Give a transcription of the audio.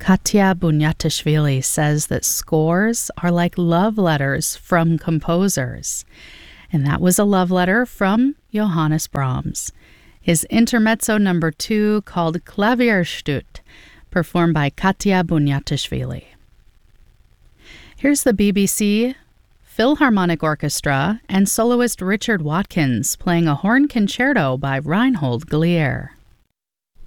Katya Bunyatishvili says that scores are like love letters from composers. And that was a love letter from Johannes Brahms. His Intermezzo No. 2, called Klavierstüt, performed by Katya Bunyatishvili. Here's the BBC Philharmonic Orchestra and soloist Richard Watkins playing a horn concerto by Reinhold Glier.